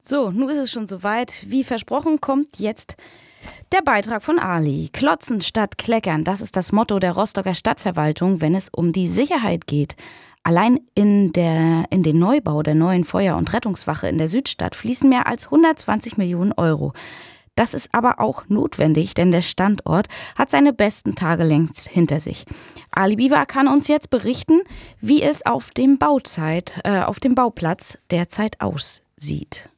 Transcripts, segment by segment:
So, nun ist es schon soweit. Wie versprochen kommt jetzt der Beitrag von Ali. Klotzen statt Kleckern, das ist das Motto der Rostocker Stadtverwaltung, wenn es um die Sicherheit geht. Allein in den Neubau der neuen Feuer- und Rettungswache in der Südstadt fließen mehr als 120 Millionen Euro. Das ist aber auch notwendig, denn der Standort hat seine besten Tage längst hinter sich. Ali Biwa kann uns jetzt berichten, wie es auf dem Bauplatz derzeit aussieht.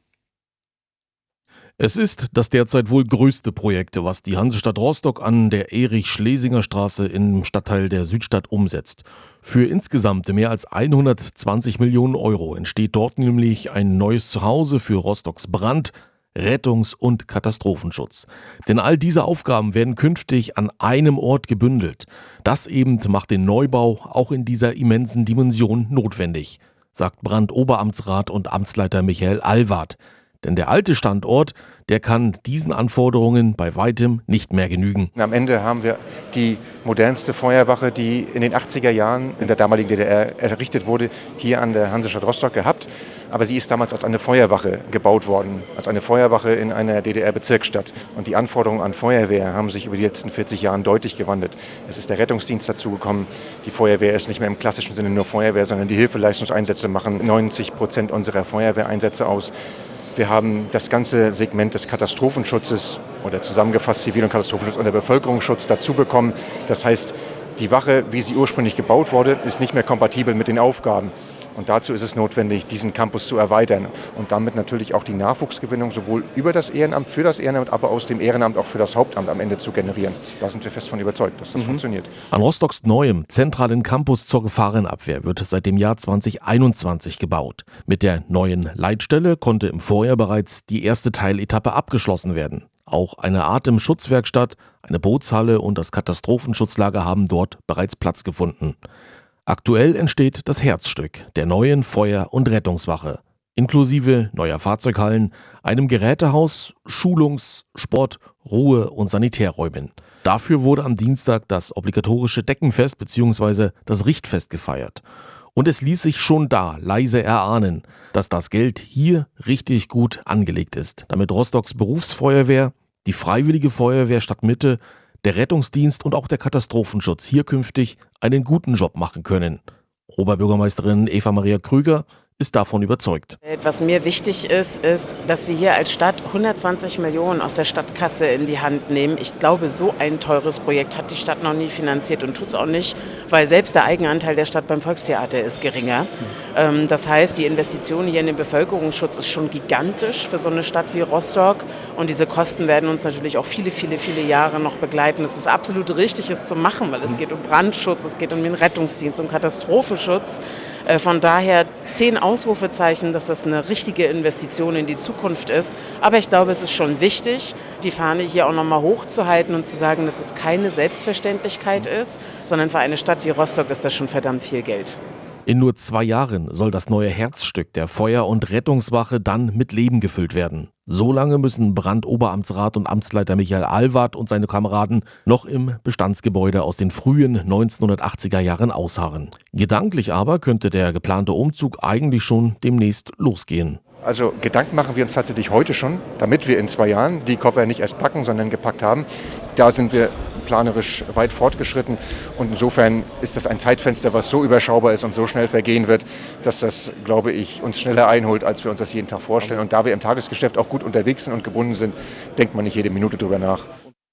Es ist das derzeit wohl größte Projekt, was die Hansestadt Rostock an der Erich-Schlesinger-Straße im Stadtteil der Südstadt umsetzt. Für insgesamt mehr als 120 Millionen Euro entsteht dort nämlich ein neues Zuhause für Rostocks Brand-, Rettungs- und Katastrophenschutz. Denn all diese Aufgaben werden künftig an einem Ort gebündelt. Das eben macht den Neubau auch in dieser immensen Dimension notwendig, sagt Brandoberamtsrat und Amtsleiter Michael Allward. Denn der alte Standort, der kann diesen Anforderungen bei weitem nicht mehr genügen. Am Ende haben wir die modernste Feuerwache, die in den 80er Jahren in der damaligen DDR errichtet wurde, hier an der Hansestadt Rostock gehabt. Aber sie ist damals als eine Feuerwache gebaut worden, als eine Feuerwache in einer DDR-Bezirksstadt. Und die Anforderungen an Feuerwehr haben sich über die letzten 40 Jahre deutlich gewandelt. Es ist der Rettungsdienst dazugekommen. Die Feuerwehr ist nicht mehr im klassischen Sinne nur Feuerwehr, sondern die Hilfeleistungseinsätze machen 90% unserer Feuerwehreinsätze aus. Wir haben das ganze Segment des Katastrophenschutzes oder zusammengefasst Zivil- und Katastrophenschutz und der Bevölkerungsschutz dazu bekommen. Das heißt, die Wache, wie sie ursprünglich gebaut wurde, ist nicht mehr kompatibel mit den Aufgaben. Und dazu ist es notwendig, diesen Campus zu erweitern und damit natürlich auch die Nachwuchsgewinnung sowohl über das Ehrenamt, für das Ehrenamt, aber aus dem Ehrenamt auch für das Hauptamt am Ende zu generieren. Da sind wir fest von überzeugt, dass das funktioniert. An Rostocks neuem zentralen Campus zur Gefahrenabwehr wird seit dem Jahr 2021 gebaut. Mit der neuen Leitstelle konnte im Vorjahr bereits die erste Teiletappe abgeschlossen werden. Auch eine Atemschutzwerkstatt, eine Bootshalle und das Katastrophenschutzlager haben dort bereits Platz gefunden. Aktuell entsteht das Herzstück der neuen Feuer- und Rettungswache, inklusive neuer Fahrzeughallen, einem Gerätehaus, Schulungs-, Sport-, Ruhe- und Sanitärräumen. Dafür wurde am Dienstag das obligatorische Deckenfest bzw. das Richtfest gefeiert. Und es ließ sich schon da leise erahnen, dass das Geld hier richtig gut angelegt ist, damit Rostocks Berufsfeuerwehr, die Freiwillige Feuerwehr Stadtmitte, der Rettungsdienst und auch der Katastrophenschutz hier künftig einen guten Job machen können. Oberbürgermeisterin Eva Maria Krüger ist davon überzeugt. Was mir wichtig ist, dass wir hier als Stadt 120 Millionen aus der Stadtkasse in die Hand nehmen. Ich glaube, so ein teures Projekt hat die Stadt noch nie finanziert und tut es auch nicht, weil selbst der Eigenanteil der Stadt beim Volkstheater ist geringer. Das heißt, die Investition hier in den Bevölkerungsschutz ist schon gigantisch für so eine Stadt wie Rostock. Und diese Kosten werden uns natürlich auch viele, viele, viele Jahre noch begleiten. Es ist absolut richtig, es zu machen, weil es geht um Brandschutz, es geht um den Rettungsdienst, um Katastrophenschutz. Von daher 10 Ausrufezeichen, dass das eine richtige Investition in die Zukunft ist. Aber ich glaube, es ist schon wichtig, die Fahne hier auch nochmal hochzuhalten und zu sagen, dass es keine Selbstverständlichkeit ist, sondern für eine Stadt wie Rostock ist das schon verdammt viel Geld. In nur 2 Jahren soll das neue Herzstück der Feuer- und Rettungswache dann mit Leben gefüllt werden. So lange müssen Brandoberamtsrat und Amtsleiter Michael Allward und seine Kameraden noch im Bestandsgebäude aus den frühen 1980er Jahren ausharren. Gedanklich aber könnte der geplante Umzug eigentlich schon demnächst losgehen. Also Gedanken machen wir uns tatsächlich heute schon, damit wir in 2 Jahren die Koffer nicht erst packen, sondern gepackt haben. Da sind wir planerisch weit fortgeschritten und insofern ist das ein Zeitfenster, was so überschaubar ist und so schnell vergehen wird, dass das, glaube ich, uns schneller einholt, als wir uns das jeden Tag vorstellen. Und da wir im Tagesgeschäft auch gut unterwegs sind und gebunden sind, denkt man nicht jede Minute drüber nach.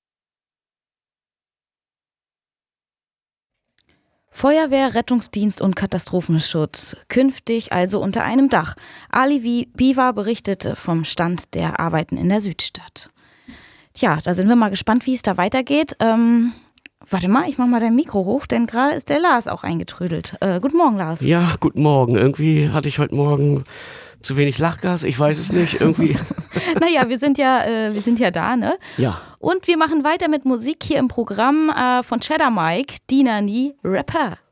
Feuerwehr, Rettungsdienst und Katastrophenschutz. Künftig also unter einem Dach. Ali Biwa berichtete vom Stand der Arbeiten in der Südstadt. Tja, da sind wir mal gespannt, wie es da weitergeht. Warte mal, ich mach mal dein Mikro hoch, denn gerade ist der Lars auch eingetrödelt. Guten Morgen, Lars. Ja, guten Morgen. Irgendwie hatte ich heute Morgen zu wenig Lachgas, ich weiß es nicht, irgendwie. Naja, wir sind ja da, ne? Ja. Und wir machen weiter mit Musik hier im Programm von Cheddar Mike, Dinani, Rapper.